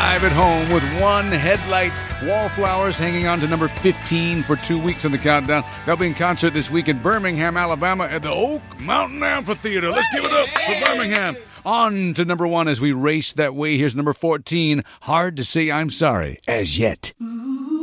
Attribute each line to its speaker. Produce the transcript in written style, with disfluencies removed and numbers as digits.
Speaker 1: drive it home with one headlight. Wallflowers hanging on to number 15 for 2 weeks on the countdown. They'll be in concert this week in Birmingham, Alabama at the Oak Mountain Amphitheater. Let's give it up for Birmingham. On to number 1 as we race that way. Here's number 14, Hard to Say I'm Sorry, As Yet.
Speaker 2: Ooh.